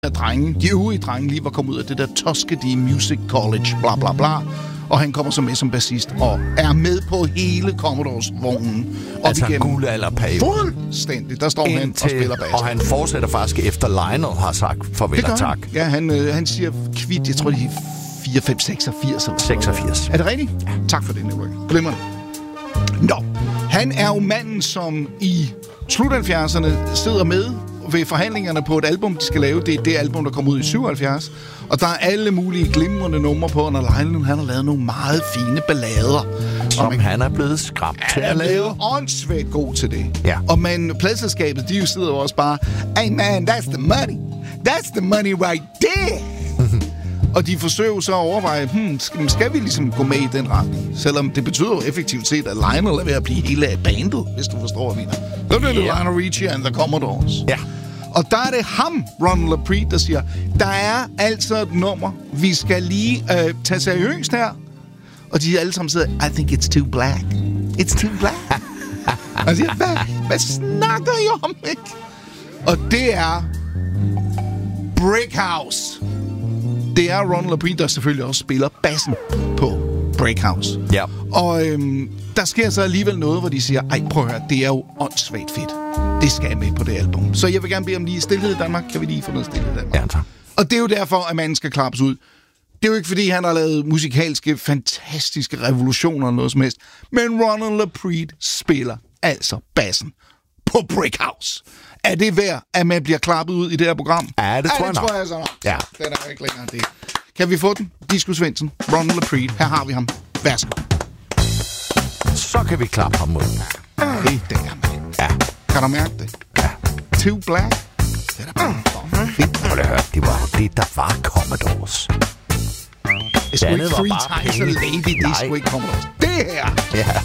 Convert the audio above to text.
de øvrige drenge lige var kommet ud af det der Tuskegee Music College, bla bla bla. Og han kommer så med som bassist og er med på hele Commodores-vognen. Altså guldalderperiode. Fuldstændig. Der står han og spiller bass. Og han fortsætter faktisk efter Lionel har sagt farvel og tak. Ja, han siger kvit, jeg tror det er 4, 5, 86 eller 86. Er det rigtigt? Ja. Tak for det, Network. Glimrende. Nå, han er jo manden, som i slut 70'erne sidder med ved forhandlingerne på et album, de skal lave. Det er det album, der kom ud i 77. Og der er alle mulige glimrende numre på, og Lionel, han har lavet nogle meget fine ballader. Som han er blevet skræmt til at lave. Han er åndssvagt god til det. Ja. Og pladselskabet, de jo sidder jo også bare, hey man, that's the money. That's the money right there. Og de forsøger så at overveje, skal vi ligesom gå med i den retning? Selvom det betyder jo effektivt set, at Lionel er ved at blive hele af bandet, hvis du forstår, hvad jeg mener. Så bliver det Lionel Richie and the Commodores. Ja. Og der er det ham, Ronald LaPrete, der siger, der er altså et nummer, vi skal lige tage seriøst her. Og de alle sammen sidder, I think it's too black. It's too black. Og jeg siger, hvad snakker I om, ikke? Og det er Brick House. Det er Ronald LaPrete, der selvfølgelig også spiller bassen på Brick House. Ja. Og der sker så alligevel noget, hvor de siger, ej, prøv at høre, det er jo åndssvagt fedt. Det skal med på det album. Så jeg vil gerne bede om lige stillhed i Danmark. Kan vi lige få noget stillhed i Danmark? Ja, tak. Og det er jo derfor, at manden skal klappes ud. Det er jo ikke, fordi han har lavet musikalske, fantastiske revolutioner eller noget som helst. Men Ronald LaPrete spiller altså bassen på Brick House. Er det værd, at man bliver klappet ud i det her program? Ja, det tror jeg så nok. Ja. Den er ikke længere det. Kan vi få den? Disco Svendsen, Ronald LaPrete. Her har vi ham. Værsgo. Så kan vi klappe ham ud. Det er mand. Ja. Kan du mærke det? Ja. Too black. Det er da bare fedt. Prøv at høre, det var det, der var Commodores. Det er sgu ikke Three Times a Lady, det er sgu ikke Commodores. Det her! Ja.